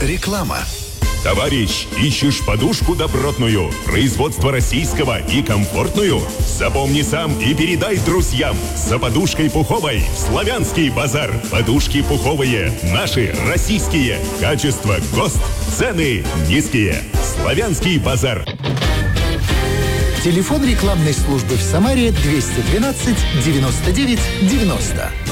Реклама. Товарищ, ищешь подушку добротную, производство российского и комфортную? Запомни сам и передай друзьям. За подушкой пуховой в Славянский базар. Подушки пуховые, наши, российские. Качество, ГОСТ, цены низкие. Славянский базар. Телефон рекламной службы в Самаре 212 99 90.